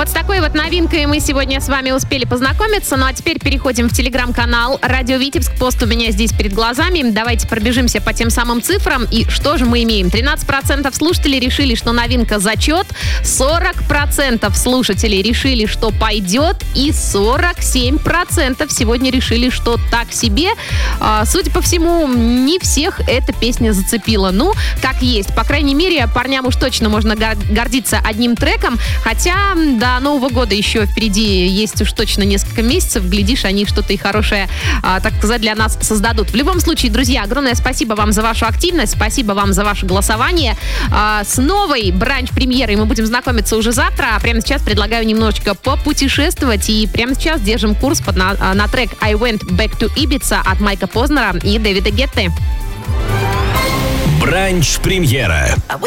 Вот с такой вот новинкой мы сегодня с вами успели познакомиться. Ну а теперь переходим в телеграм-канал «Радио Витебск». Пост у меня здесь перед глазами. Давайте пробежимся по тем самым цифрам. И что же мы имеем? 13% слушателей решили, что новинка зачет. 40% слушателей решили, что пойдет. И 47% сегодня решили, что так себе. Судя по всему, не всех эта песня зацепила. Ну, как есть. По крайней мере, парням уж точно можно гордиться одним треком. Хотя до Нового года еще впереди есть уж точно несколько месяцев. Глядишь, они что-то и хорошее, так сказать, для нас создадут. В любом случае, друзья, огромное спасибо вам за вашу активность. Спасибо вам за ваше голосование. С новой бранч-премьерой мы будем знакомиться уже завтра. А прямо сейчас предлагаю немножечко попутешествовать. И прямо сейчас держим курс на трек «I Went Back to Ibiza» от Майка Познера и Дэвида Гетты. Бранч-премьера.